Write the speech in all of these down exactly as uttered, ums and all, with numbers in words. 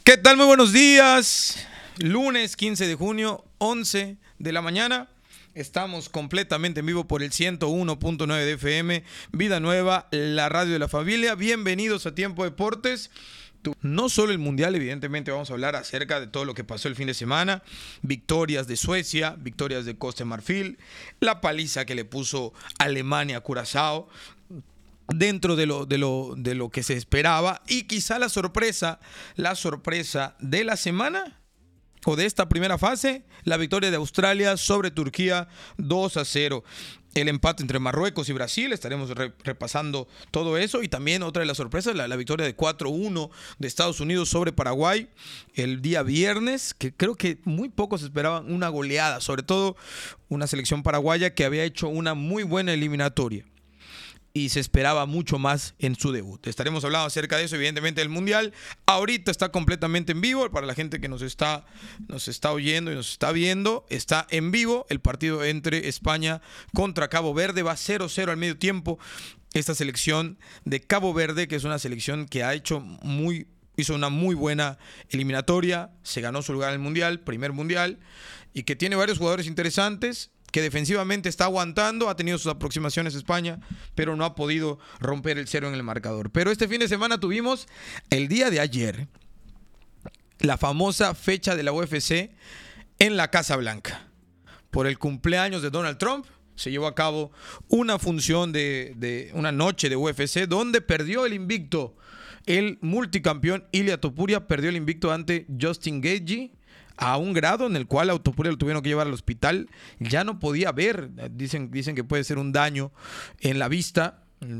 ¿Qué tal? Muy buenos días. Lunes quince de junio, once de la mañana. Estamos completamente en vivo por el ciento uno punto nueve de F M, Vida Nueva, la radio de la familia. Bienvenidos a Tiempo Deportes. No solo el Mundial, evidentemente vamos a hablar acerca de todo lo que pasó el fin de semana. Victorias de Suecia, victorias de Costa de Marfil, la paliza que le puso Alemania a Curazao, dentro de lo, de lo, de lo que se esperaba, y quizá la sorpresa, la sorpresa de la semana o de esta primera fase, la victoria de Australia sobre Turquía dos a cero. El empate entre Marruecos y Brasil, estaremos re repasando todo eso. Y también otra de las sorpresas, la, la victoria de cuatro uno de Estados Unidos sobre Paraguay el día viernes, que creo que muy pocos esperaban una goleada, sobre todo una selección paraguaya que había hecho una muy buena eliminatoria y se esperaba mucho más en su debut. Estaremos hablando acerca de eso, evidentemente, del Mundial. Ahorita está completamente en vivo. Para la gente que nos está, nos está oyendo y nos está viendo, está en vivo el partido entre España contra Cabo Verde. Va cero cero al medio tiempo. Esta selección de Cabo Verde, que es una selección que ha hecho muy, hizo una muy buena eliminatoria. Se ganó su lugar en el Mundial, primer Mundial, y que tiene varios jugadores interesantes, que defensivamente está aguantando, ha tenido sus aproximaciones España, pero no ha podido romper el cero en el marcador. Pero este fin de semana tuvimos, el día de ayer, la famosa fecha de la U F C en la Casa Blanca. Por el cumpleaños de Donald Trump, se llevó a cabo una función de, de una noche de U F C, donde perdió el invicto el multicampeón Ilia Topuria, perdió el invicto ante Justin Gaethje, a un grado en el cual a Topuria lo tuvieron que llevar al hospital. Ya no podía ver, dicen, dicen que puede ser un daño en la vista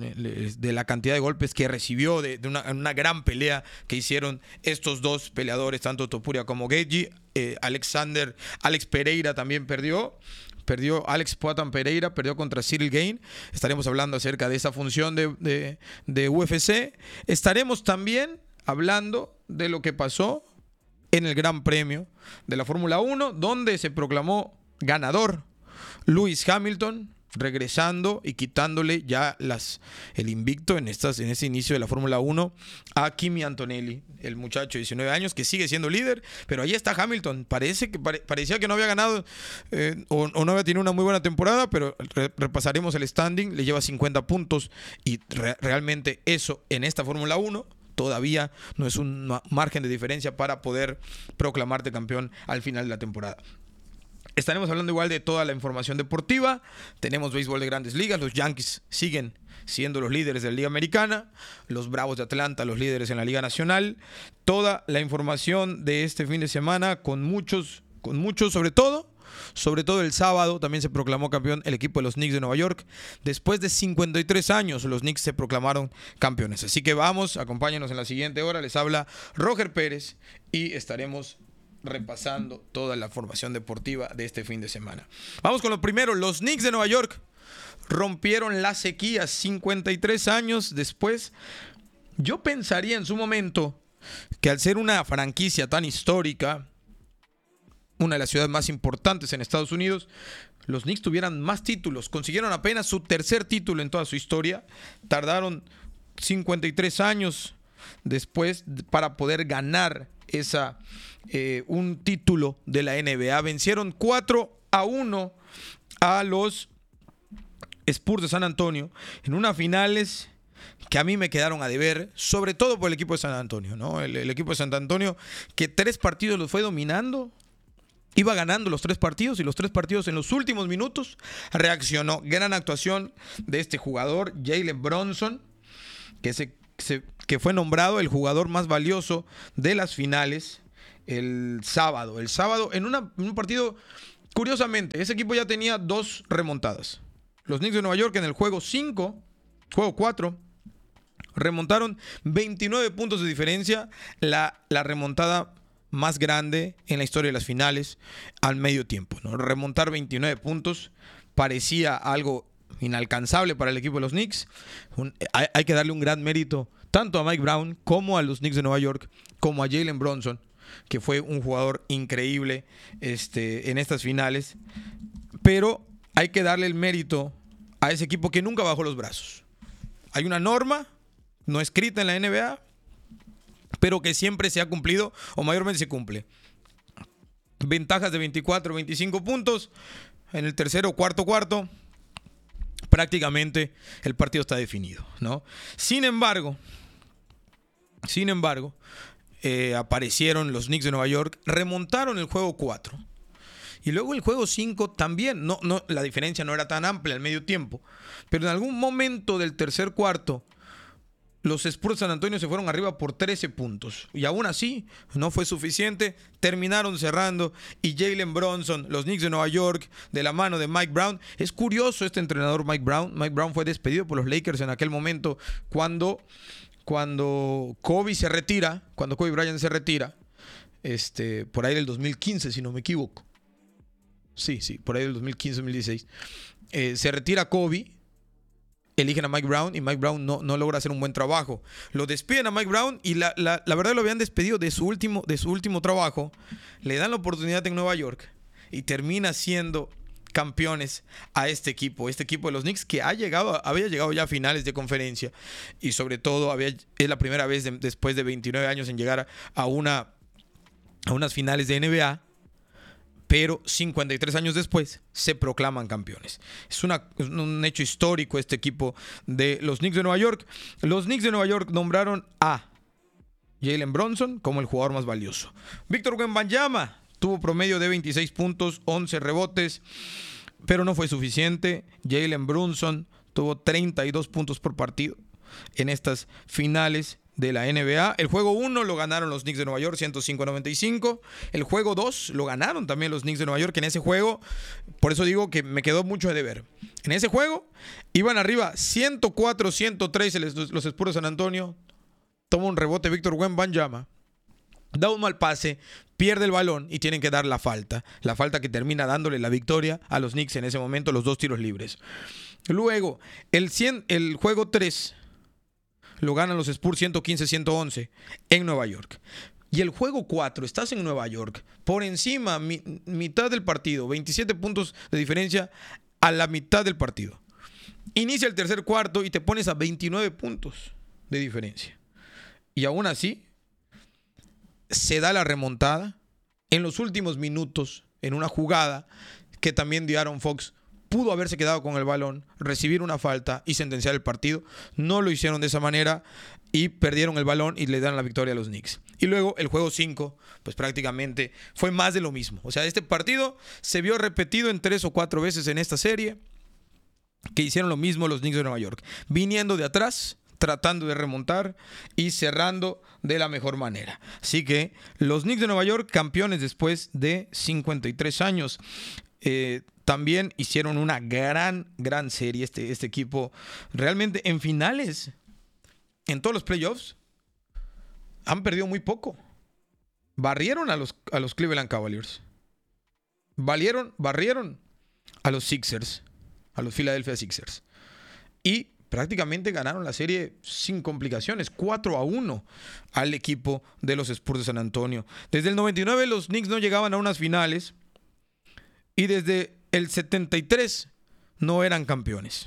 de la cantidad de golpes que recibió, de, de una, una gran pelea que hicieron estos dos peleadores, tanto Topuria como Gaethje. eh, Alexander, Alex Pereira también perdió. Perdió Alex Poatan Pereira, perdió contra Cyril Gane. Estaremos hablando acerca de esa función de, de, de U F C. Estaremos también hablando de lo que pasó en el Gran Premio de la Fórmula uno, donde se proclamó ganador Lewis Hamilton, regresando y quitándole ya las, el invicto en, estas, en ese inicio de la Fórmula uno a Kimi Antonelli, el muchacho de diecinueve años que sigue siendo líder, pero ahí está Hamilton. Parece que pare, parecía que no había ganado eh, o, o no había tenido una muy buena temporada, pero re, repasaremos el standing, le lleva cincuenta puntos y re, realmente eso en esta Fórmula uno todavía no es un margen de diferencia para poder proclamarte campeón al final de la temporada. Estaremos hablando igual de toda la información deportiva. Tenemos béisbol de Grandes Ligas. Los Yankees siguen siendo los líderes de la Liga Americana. Los Bravos de Atlanta, los líderes en la Liga Nacional. Toda la información de este fin de semana con muchos, con muchos, sobre todo Sobre todo el sábado también se proclamó campeón el equipo de los Knicks de Nueva York. Después de cincuenta y tres años, los Knicks se proclamaron campeones. Así que vamos, acompáñenos en la siguiente hora. Les habla Roger Pérez y estaremos repasando toda la formación deportiva de este fin de semana. Vamos con lo primero. Los Knicks de Nueva York rompieron la sequía cincuenta y tres años después. Yo pensaría en su momento que al ser una franquicia tan histórica, una de las ciudades más importantes en Estados Unidos, los Knicks tuvieran más títulos. Consiguieron apenas su tercer título en toda su historia. Tardaron cincuenta y tres años después para poder ganar esa, eh, un título de la N B A. Vencieron cuatro a uno a los Spurs de San Antonio en unas finales que a mí me quedaron a deber, sobre todo por el equipo de San Antonio, ¿no? El, el equipo de San Antonio que tres partidos los fue dominando. Iba ganando los tres partidos y los tres partidos en los últimos minutos reaccionó. Gran actuación de este jugador, Jalen Brunson, que, se, se, que fue nombrado el jugador más valioso de las finales el sábado. El sábado en, una, en un partido, curiosamente, ese equipo ya tenía dos remontadas. Los Knicks de Nueva York en el juego cinco, juego cuatro, remontaron veintinueve puntos de diferencia. La, la remontada más grande en la historia de las finales al medio tiempo, ¿no? Remontar veintinueve puntos parecía algo inalcanzable para el equipo de los Knicks. Un, hay, hay que darle un gran mérito tanto a Mike Brown como a los Knicks de Nueva York, como a Jalen Brunson, que fue un jugador increíble este, en estas finales. Pero hay que darle el mérito a ese equipo que nunca bajó los brazos. Hay una norma no escrita en la N B A, pero que siempre se ha cumplido o mayormente se cumple. Ventajas de veinticuatro, veinticinco puntos en el tercero o cuarto cuarto. Prácticamente el partido está definido, ¿no? Sin embargo, sin embargo, eh, aparecieron los Knicks de Nueva York, remontaron el juego cuatro. Y luego el juego cinco también, no, no, la diferencia no era tan amplia al medio tiempo, pero en algún momento del tercer cuarto, los Spurs de San Antonio se fueron arriba por trece puntos. Y aún así, no fue suficiente. Terminaron cerrando. Y Jalen Brunson, los Knicks de Nueva York, de la mano de Mike Brown. Es curioso este entrenador Mike Brown. Mike Brown fue despedido por los Lakers en aquel momento cuando, cuando Kobe se retira. Cuando Kobe Bryant se retira. Este, por ahí del dos mil quince, si no me equivoco. Sí, sí, por ahí del dos mil quince, dos mil dieciséis. Eh, se retira Kobe. Eligen a Mike Brown y Mike Brown no, no logra hacer un buen trabajo. Lo despiden a Mike Brown y la, la, la verdad lo habían despedido de su, último, de su último trabajo. Le dan la oportunidad en Nueva York y termina siendo campeones a este equipo. Este equipo de los Knicks que ha llegado, había llegado ya a finales de conferencia y sobre todo había, es la primera vez de, después de veintinueve años en llegar a, una, a unas finales de N B A. Pero cincuenta y tres años después se proclaman campeones. Es, una, es un hecho histórico este equipo de los Knicks de Nueva York. Los Knicks de Nueva York nombraron a Jalen Brunson como el jugador más valioso. Víctor Wembanyama tuvo promedio de veintiséis puntos, once rebotes, pero no fue suficiente. Jalen Brunson tuvo treinta y dos puntos por partido en estas finales de la N B A. El juego uno lo ganaron los Knicks de Nueva York, ciento cinco a noventa y cinco. El juego dos lo ganaron también los Knicks de Nueva York. En ese juego, por eso digo que me quedó mucho de deber. En ese juego iban arriba ciento cuatro a ciento tres los Spurs de San Antonio. Toma un rebote Víctor Wembanyama, da un mal pase, pierde el balón y tienen que dar la falta. La falta que termina dándole la victoria a los Knicks en ese momento, los dos tiros libres. Luego, el, cien, el juego tres lo ganan los Spurs ciento quince a ciento once en Nueva York. Y el juego cuatro, estás en Nueva York, por encima, mi, mitad del partido, veintisiete puntos de diferencia a la mitad del partido. Inicia el tercer cuarto y te pones a veintinueve puntos de diferencia. Y aún así, se da la remontada en los últimos minutos, en una jugada que también De'Aaron Fox pudo haberse quedado con el balón, recibir una falta y sentenciar el partido. No lo hicieron de esa manera y perdieron el balón y le dan la victoria a los Knicks. Y luego el juego cinco, pues prácticamente fue más de lo mismo. O sea, este partido se vio repetido en tres o cuatro veces en esta serie, que hicieron lo mismo los Knicks de Nueva York, viniendo de atrás, tratando de remontar y cerrando de la mejor manera. Así que los Knicks de Nueva York, campeones después de cincuenta y tres años. Eh, también hicieron una gran, gran serie este, este equipo. Realmente en finales, en todos los playoffs, han perdido muy poco. Barrieron a los, a los Cleveland Cavaliers. Valieron, barrieron a los Sixers, a los Philadelphia Sixers. Y prácticamente ganaron la serie sin complicaciones, cuatro a uno al equipo de los Spurs de San Antonio. Desde el noventa y nueve los Knicks no llegaban a unas finales y desde el setenta y tres no eran campeones.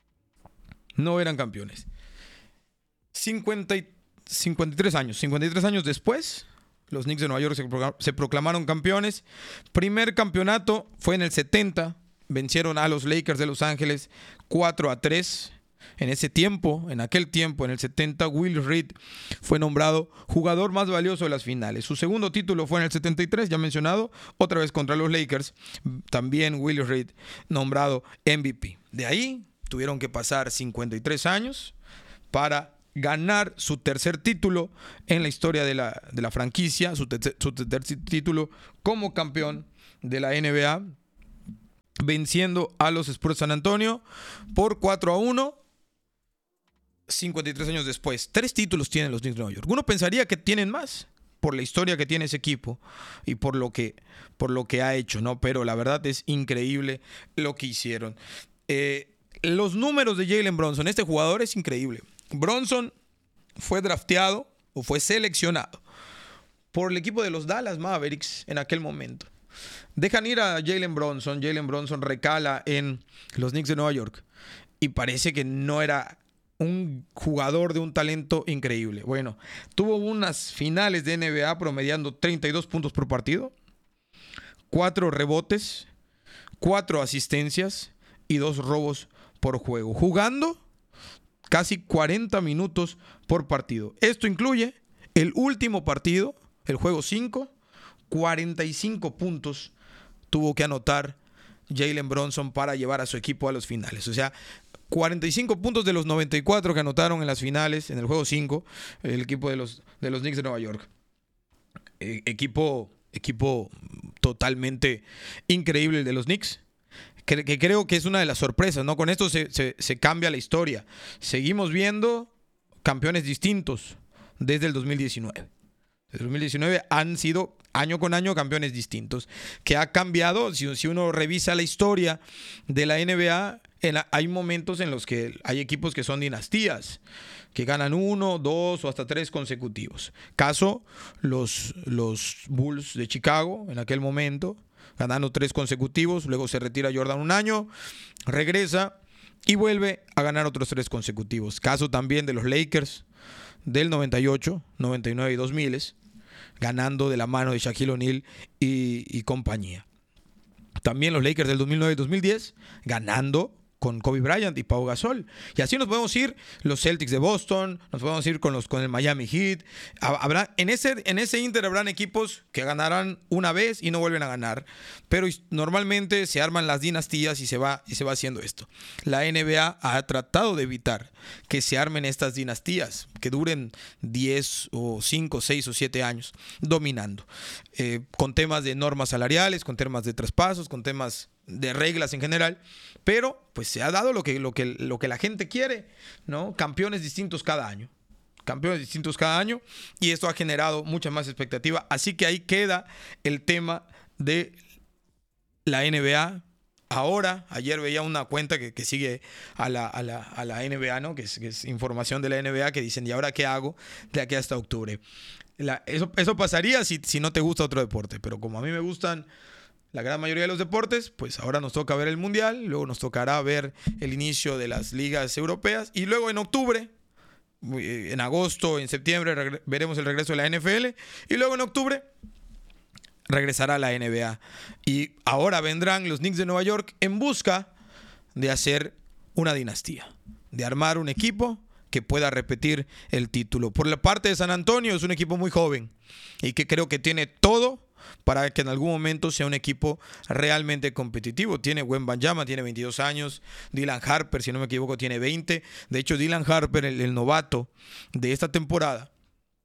No eran campeones. cincuenta, cincuenta y tres años. cincuenta y tres años después, los Knicks de Nueva York se, proclam- se proclamaron campeones. Primer campeonato fue en el setenta. Vencieron a los Lakers de Los Ángeles cuatro a tres. En ese tiempo, en aquel tiempo, en el setenta, Will Reed fue nombrado jugador más valioso de las finales. Su segundo título fue en el setenta y tres, ya mencionado, otra vez contra los Lakers. También Will Reed nombrado M V P. De ahí tuvieron que pasar cincuenta y tres años para ganar su tercer título en la historia de la, de la franquicia, su, te- su tercer título como campeón de la N B A, venciendo a los Spurs de San Antonio por cuatro a uno. cincuenta y tres años después. Tres títulos tienen los Knicks de Nueva York. Uno pensaría que tienen más por la historia que tiene ese equipo y por lo que, por lo que ha hecho, ¿no? Pero la verdad es increíble lo que hicieron. Eh, los números de Jalen Brunson, este jugador es increíble. Brunson fue drafteado o fue seleccionado por el equipo de los Dallas Mavericks en aquel momento. Dejan ir a Jalen Brunson. Jalen Brunson recala en los Knicks de Nueva York y parece que no era un jugador de un talento increíble. Bueno, tuvo unas finales de N B A promediando treinta y dos puntos por partido, cuatro rebotes, cuatro asistencias y dos robos por juego, jugando casi cuarenta minutos por partido. Esto incluye el último partido, el juego cinco, cuarenta y cinco puntos tuvo que anotar Jalen Brunson para llevar a su equipo a los finales. O sea, cuarenta y cinco puntos de los noventa y cuatro que anotaron en las finales, en el juego cinco, el equipo de los, de los Knicks de Nueva York. Eh, equipo, equipo totalmente increíble el de los Knicks. Que, que creo que es una de las sorpresas, ¿no? Con esto se, se, se cambia la historia. Seguimos viendo campeones distintos desde el dos mil diecinueve. Desde el dos mil diecinueve han sido año con año campeones distintos. Que ha cambiado, si, si uno revisa la historia de la N B A, en la, hay momentos en los que hay equipos que son dinastías, que ganan uno, dos o hasta tres consecutivos. Caso, los, los Bulls de Chicago en aquel momento, ganando tres consecutivos, luego se retira Jordan un año, regresa y vuelve a ganar otros tres consecutivos. Caso también de los Lakers del noventa y ocho, noventa y nueve y dos mil, ganando de la mano de Shaquille O'Neal y, y compañía. También los Lakers del dos mil nueve y dos mil diez, ganando con Kobe Bryant y Pau Gasol. Y así nos podemos ir los Celtics de Boston, nos podemos ir con, los, con el Miami Heat. Habrá, en, ese, en ese Inter habrán equipos que ganarán una vez y no vuelven a ganar. Pero normalmente se arman las dinastías y se va, y se va haciendo esto. La N B A ha tratado de evitar que se armen estas dinastías, que duren diez o cinco, seis o siete años dominando. Eh, con temas de normas salariales, con temas de traspasos, con temas de reglas en general, pero pues se ha dado lo que, lo que, lo que la gente quiere, ¿no? Campeones distintos cada año, campeones distintos cada año, y esto ha generado mucha más expectativa, así que ahí queda el tema de la N B A. Ahora, ayer veía una cuenta que, que sigue a la, a, la, a la N B A, ¿no? Que es, que es información de la N B A, que dicen, ¿y ahora qué hago de aquí hasta octubre? La, eso, eso pasaría si, si no te gusta otro deporte, pero como a mí me gustan la gran mayoría de los deportes, pues ahora nos toca ver el Mundial, luego nos tocará ver el inicio de las ligas europeas y luego en octubre, en agosto, en septiembre regre- veremos el regreso de la N F L y luego en octubre regresará la N B A. Y ahora vendrán los Knicks de Nueva York en busca de hacer una dinastía, de armar un equipo que pueda repetir el título. Por la parte de San Antonio es un equipo muy joven y que creo que tiene todo para que en algún momento sea un equipo realmente competitivo. Tiene Wembanyama, tiene veintidós años. Dylan Harper, si no me equivoco, tiene veinte. De hecho, Dylan Harper, el, el novato de esta temporada,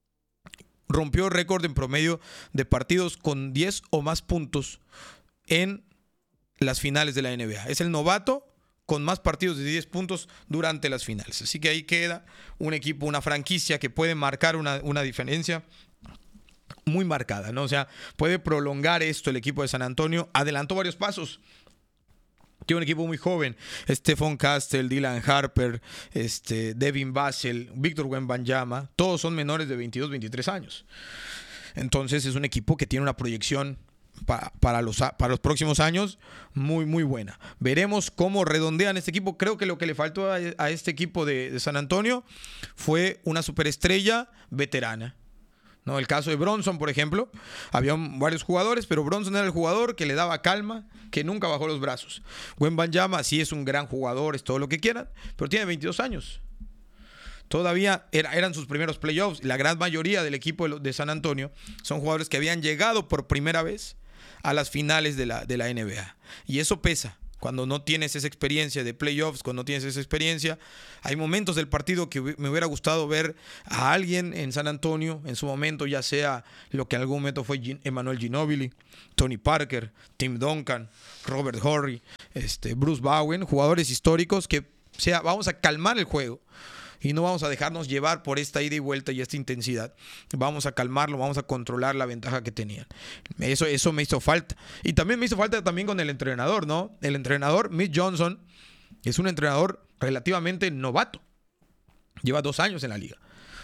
rompió récord en promedio de partidos con diez o más puntos en las finales de la N B A. Es el novato con más partidos de diez puntos durante las finales. Así que ahí queda un equipo, una franquicia que puede marcar una, una diferencia muy marcada, ¿no? O sea, puede prolongar esto el equipo de San Antonio. Adelantó varios pasos. Tiene un equipo muy joven. Stephon Castle, Dylan Harper, este, Devin Vassell, Víctor Wembanyama. Todos son menores de veintidós, veintitrés años. Entonces es un equipo que tiene una proyección para, para, los, para los próximos años muy, muy buena. Veremos cómo redondean este equipo. Creo que lo que le faltó a, a este equipo de, de San Antonio fue una superestrella veterana, ¿no? El caso de Brunson, por ejemplo, había varios jugadores, pero Brunson era el jugador que le daba calma, que nunca bajó los brazos. Wembanyama sí es un gran jugador, es todo lo que quieran, pero tiene veintidós años. Todavía era, eran sus primeros playoffs. La gran mayoría del equipo de, de San Antonio son jugadores que habían llegado por primera vez a las finales de la, de la N B A. Y eso pesa. Cuando no tienes esa experiencia de playoffs, cuando no tienes esa experiencia, hay momentos del partido que me hubiera gustado ver a alguien en San Antonio, en su momento, ya sea lo que en algún momento fue Emmanuel Ginobili, Tony Parker, Tim Duncan, Robert Horry, este, Bruce Bowen, jugadores históricos que, o sea, vamos a calmar el juego y no vamos a dejarnos llevar por esta ida y vuelta y esta intensidad. Vamos a calmarlo, vamos a controlar la ventaja que tenían. Eso, eso me hizo falta. Y también me hizo falta también con el entrenador, ¿no? El entrenador, Mitch Johnson, es un entrenador relativamente novato. Lleva dos años en la liga.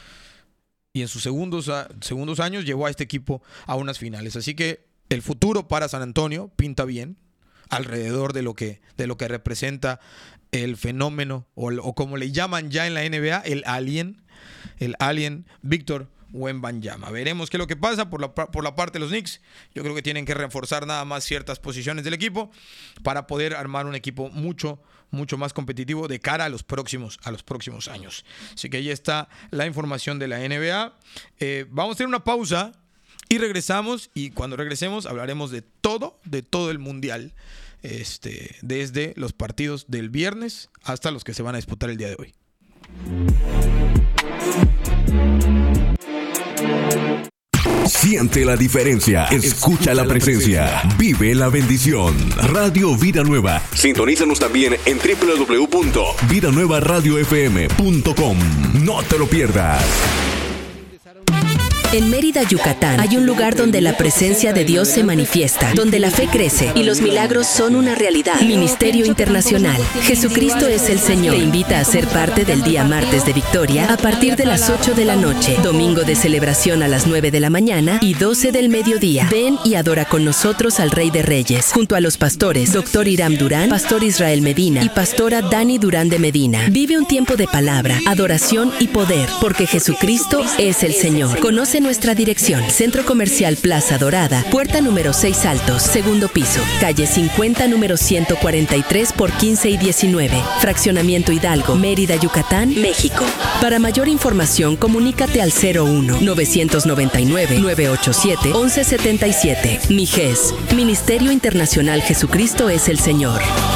Y en sus segundos, segundos años llevó a este equipo a unas finales. Así que el futuro para San Antonio pinta bien, alrededor de lo que, de lo que representa el fenómeno, o, o como le llaman ya en la N B A, el alien, el alien Víctor Wembanyama. Veremos qué es lo que pasa por la, por la parte de los Knicks. Yo creo que tienen que reforzar nada más ciertas posiciones del equipo para poder armar un equipo mucho, mucho más competitivo de cara a los próximos, a los próximos años. Así que ahí está la información de la N B A. Eh, vamos a hacer una pausa y regresamos, y cuando regresemos hablaremos de todo, de todo el mundial, este, desde los partidos del viernes hasta los que se van a disputar el día de hoy. Siente la diferencia, escucha la presencia, vive la bendición. Radio Vida Nueva. Sintonízanos también en doble u doble u doble u punto vida nueva radio f m punto com. No te lo pierdas. En Mérida, Yucatán, hay un lugar donde la presencia de Dios se manifiesta, donde la fe crece y los milagros son una realidad. Ministerio Internacional. Jesucristo es el Señor. Te invita a ser parte del día martes de Victoria a partir de las ocho de la noche, domingo de celebración a las nueve de la mañana y doce del mediodía. Ven y adora con nosotros al Rey de Reyes, junto a los pastores Doctor Iram Durán, Pastor Israel Medina y Pastora Dani Durán de Medina. Vive un tiempo de palabra, adoración y poder, porque Jesucristo es el Señor. Conoce nuestra dirección: Centro Comercial Plaza Dorada, puerta número seis Altos, segundo piso, calle cincuenta, número ciento cuarenta y tres por quince y diecinueve, Fraccionamiento Hidalgo, Mérida, Yucatán, México. Para mayor información, comunícate al cero uno, novecientos noventa y nueve, novecientos ochenta y siete, once setenta y siete. Mijes, Ministerio Internacional Jesucristo es el Señor.